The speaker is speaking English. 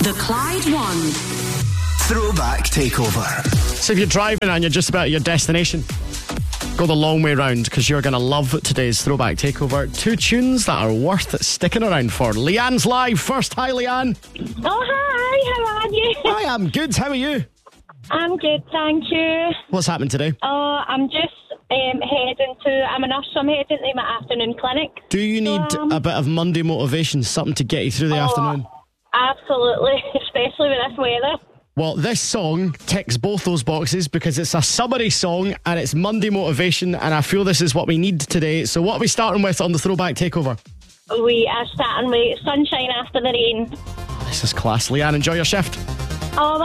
The Clyde One Throwback Takeover. So if you're driving and you're just about at your destination, go the long way round because you're going to love today's Throwback Takeover. Two tunes that are worth sticking around for. Leanne's live first. Hi, Leanne. Oh, hi, how are you? I am good. How are you? I'm good, thank you. What's happening today? Oh, I'm just I'm a nurse, so I'm heading to my afternoon clinic. Do you need a bit of Monday motivation, something to get you through the afternoon? Absolutely, especially with this weather. Well, this song ticks both those boxes because it's a summery song and it's Monday motivation, and I feel this is what we need today. So what are we starting with on the Throwback Takeover? We are starting with Sunshine After the Rain. This is class. Leanne, enjoy your shift. Oh,